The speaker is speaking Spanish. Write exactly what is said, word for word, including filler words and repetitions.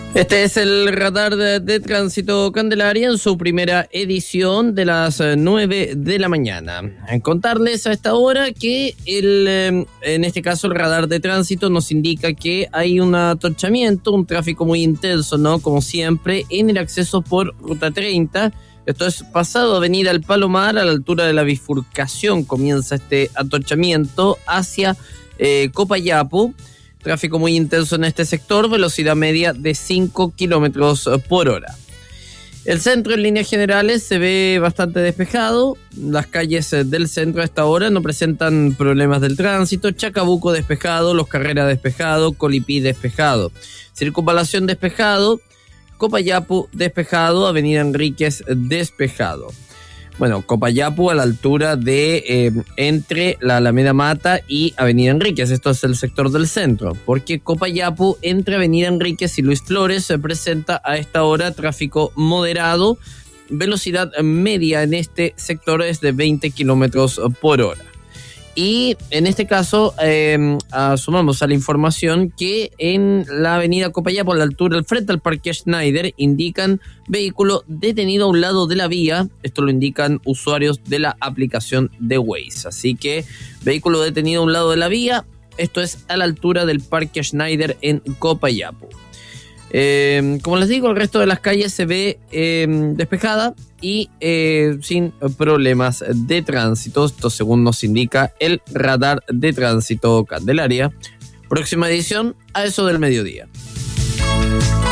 Este es el radar de, de tránsito Candelaria en su primera edición de las nueve de la mañana. En contarles a esta hora que el, en este caso el radar de tránsito nos indica que hay un atochamiento, un tráfico muy intenso, ¿no? Como siempre, en el acceso por Ruta treinta. Esto es pasado Avenida El Palomar, a la altura de la bifurcación comienza este atochamiento hacia eh, Copayapo. Tráfico muy intenso en este sector, velocidad media de cinco kilómetros por hora. El centro en líneas generales se ve bastante despejado. Las calles del centro a esta hora no presentan problemas del tránsito. Chacabuco despejado, Los Carreras despejado, Colipí despejado. Circunvalación despejado, Copayapo despejado, Avenida Enríquez despejado. Bueno, Copayapo a la altura de eh, entre la Alameda Mata y Avenida Enríquez. Esto es el sector del centro, porque Copayapo entre Avenida Enríquez y Luis Flores se presenta a esta hora tráfico moderado. Velocidad media en este sector es de veinte kilómetros por hora. Y en este caso, eh, asumamos a la información que en la avenida Copayapo, a la altura, al frente al Parque Schneider, indican vehículo detenido a un lado de la vía. Esto lo indican usuarios de la aplicación de Waze. Así que, vehículo detenido a un lado de la vía, esto es a la altura del Parque Schneider en Copayapo. Eh, como les digo, el resto de las calles se ve eh, despejada y eh, sin problemas de tránsito. Esto según nos indica el radar de tránsito Candelaria. Próxima edición a eso del mediodía.